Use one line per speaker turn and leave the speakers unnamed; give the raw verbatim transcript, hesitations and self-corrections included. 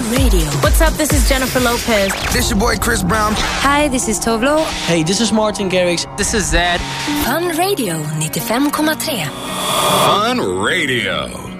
Radio.
What's up? This is Jennifer Lopez.
This your boy Chris Brown.
Hi, this is Tovlo.
Hey, this is Martin Garrix.
This is Zed.
Fun Radio ninety-fem komma tre.
Fun Radio.